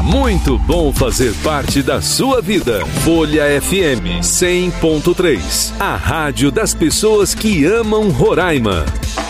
Muito bom fazer parte da sua vida. Folha FM 100.3, a rádio das pessoas que amam Roraima.